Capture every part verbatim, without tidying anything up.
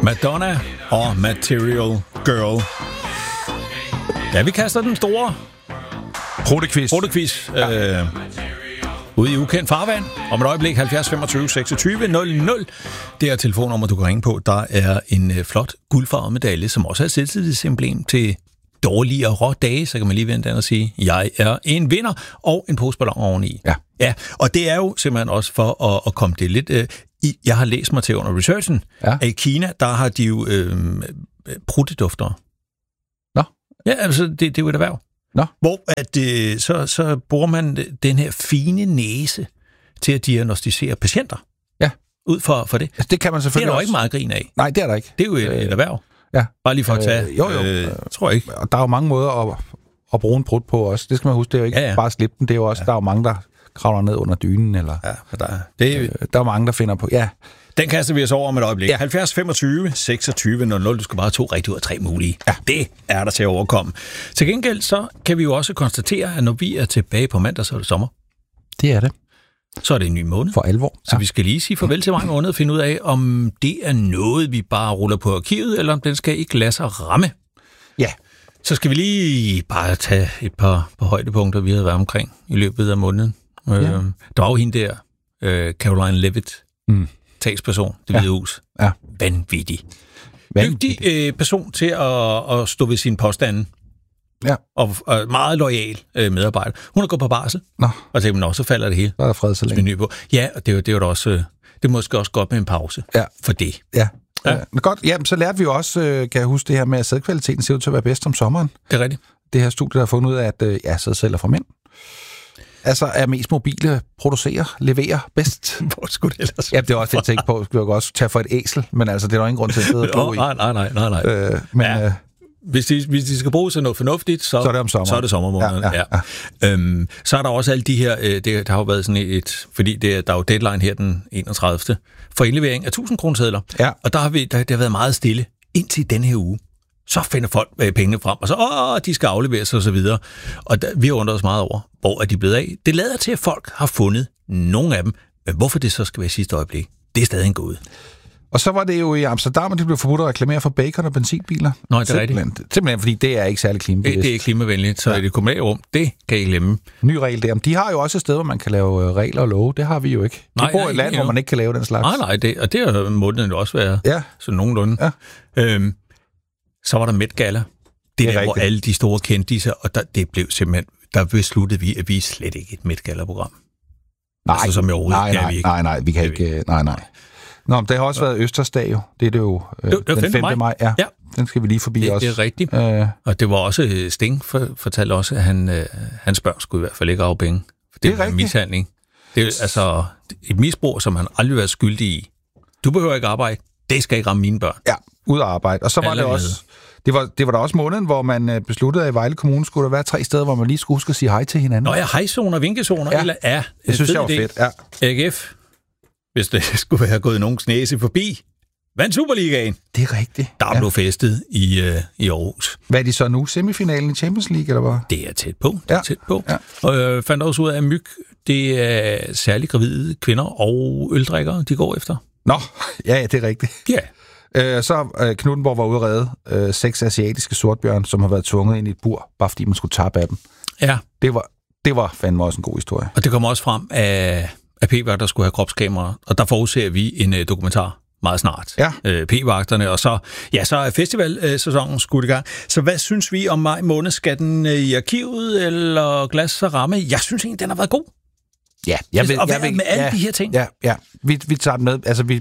Madonna og Material Girl. Ja, vi kaster den store Protequiz. Protequiz. Ja. Øh, ude i ukendt farvand. Om et øjeblik halvfjerds femogtyve seksogtyve nul nul. Det er telefonnummer, du kan ringe på. Der er en øh, flot guldfarvet medalje, som også er selvtillidsemblem til dårligere dage. Så kan man lige vente og sige, jeg er en vinder, og en poseballon oveni. Ja. Ja, og det er jo simpelthen også for at, at komme det lidt... Øh, i, jeg har læst mig til under researchen, ja. At i Kina, der har de jo øh, prutteduftere. Nå. Ja, altså, det, det er jo et erhverv. Nå. Hvor at, øh, så, så bruger man den her fine næse til at diagnostisere patienter. Ja. Ud for, for det. Altså, det kan man selvfølgelig Det er der også. ikke meget grin af. Nej, det er der ikke. Det er jo et, øh, et erhverv. Ja. Bare lige for at tage. Øh, jo, jo. Øh, tror jeg ikke. Og der er jo mange måder at, at bruge en prut på også. Det skal man huske. Det er jo ikke ja, ja. bare at slippe den. Det er jo også, ja. Der er jo mange, der kravler ned under dynen. Eller, ja, der, det, øh, der er mange, der finder på. Ja. Den kaster vi os over om et øjeblik. Ja. halvfjerds femogtyve seksogtyve nul nul. Du skal bare have to rigtige ud af tre mulige. Ja. Det er der til at overkomme. Til gengæld så kan vi jo også konstatere, at når vi er tilbage på mandag, så er det sommer. Det er det. Så er det en ny måned. For alvor. Ja. Så vi skal lige sige farvel til mange måneder og finde ud af, om det er noget, vi bare ruller på arkivet, eller om den skal ikke lade sig ramme. Ja. Så skal vi lige bare tage et par, par højdepunkter, vi havde været omkring i løbet af måneden. Ja. Øh, der var jo hende der, øh, Caroline Levitt, mm. talsperson, Det Hvide ja. Hus. Ja. Vanvittig. Vanvittig. Dygtig øh, person til at, at stå ved sine påstande. Ja. Og, og meget loyal øh, medarbejder. Hun er gået på barsel. Nå. Og tænkte, nå, så falder det hele. Der er fred så længe. På. Ja, og det er jo det er også, øh, det er måske også godt med en pause. Ja. For det. Ja. Ja. Ja. Men godt, jamen, så lærte vi jo også, øh, kan jeg huske det her med, at sædkvaliteten ser ud til at være bedst om sommeren. Det er rigtigt. Det her studie, der har fundet ud af, at øh, ja, sædceller fra mænd altså er mest mobile, producerer, leverer bedst. Hvor skulle det ellers? Ja, det er også det, jeg tænkte på. Skulle jeg også tage for et æsel, men altså, det er der ingen grund til at sidde og glo i. Nej, nej, nej, nej, nej. Øh, men, ja. øh, hvis, de, hvis de skal bruge sig noget fornuftigt, så, så er det om sommeren. Så er det sommermåneden, ja. ja, ja. ja. Øhm, så er der også alle de her, øh, det, der har jo været sådan et, fordi det, der er jo deadline her den enogtredivte for indlevering af tusind kronesedler. Ja. Og der har, vi, der, det har været meget stille indtil denne her uge. Så finder folk øh, pengene frem, og så, åh, de skal afleveres og så videre. Og der, vi har undret os meget over, hvor er de blevet af. Det lader til, at folk har fundet nogle af dem, men hvorfor det så skal være i sidste øjeblik, det er stadig en gåde. Og så var det jo i Amsterdam, at det blev forbudt at reklamere for bacon og benzinbiler. Nå, det er rigtigt. Simpelthen, fordi det er ikke særlig klimabevidst. Det, det er klimavenligt, så ja. I det kommunale rum, det kan I glemme. Ny regel der. De har jo også et sted, hvor man kan lave regler og love. Det har vi jo ikke. Vi nej, bor nej, i et land, hvor man ikke kan lave den slags. Nej, nej, det, og det har måden jo også været ja. Så nogenlunde. Ja. Øhm, så var der Met Gala. Det, det der, rigtigt. Hvor alle de store kendiser, og der, det blev simpelthen, der besluttede vi, at vi er slet ikke et Met Gala-program. Nej, altså, som jeg nej, nej, vi ikke. nej, nej, vi kan ikke, vi. nej, nej. Nå, men det har også været Østersdag jo. Det er det jo, øh, det, det den femte maj. Ja, ja. Den skal vi lige forbi det, også. Det er rigtigt. Øh. Og det var også, Sting for, fortalte også, at han, øh, hans børn skulle i hvert fald ikke af penge. For det, det er en mishandling. Det er altså et misbrug, som han aldrig har været skyldig i. Du behøver ikke arbejde. Det skal ikke ramme mine børn. Ja, ud af arbejde. Og så var Allerede. det også... Det var, det var da også måneden, hvor man besluttede, at i Vejle Kommune skulle der være tre steder, hvor man lige skulle huske at sige hej til hinanden. Nå ja, hejzoner, vinkezoner. Ja, eller, ja det synes jeg var fedt. Ja. A G F, hvis det skulle være gået nogens næse forbi, vandt Superligaen. Det er rigtigt. Der ja. blev festet i, uh, i Aarhus. Hvad er de så nu? Semifinalen i Champions League, eller hvad? Det er tæt på. Det ja. er tæt på. Ja. Og jeg øh, fandt også ud af, at myg, det er særligt gravide kvinder og øldrikkere, de går efter. Nå, ja, det er rigtigt. Ja. Øh, så øh, Knuthenborg var ude at redde øh, seks asiatiske sortbjørn, som har været tvunget ind i et bur, bare fordi man skulle tabe af dem. Ja. Det var, det var fandme også en god historie. Og det kommer også frem af, af P-vagter, der skulle have kropskameraer, og der forudser vi en uh, dokumentar meget snart. Ja. Øh, P-vagterne, og så, ja, så er festivalsæsonen skudt i gang. Så hvad synes vi om maj måned? Skal den uh, i arkivet, eller glas og ramme? Jeg synes egentlig, den har været god. Ja, jeg vil, og jeg vil, med alle ja, de her ting. Ja, ja. Vi, vi tager den med. Altså, vi...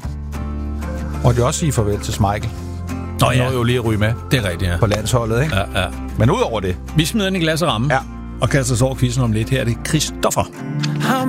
Og det er også sige farvel til Smeichel. Nå ja. Nå jo lige at ryge med. Det er rigtigt, ja. På landsholdet, ikke? Ja, ja. Men udover det. Vi smider den i glas og ramme. Ja. Og kaster os over quizzen om lidt. Her er det Christoffer.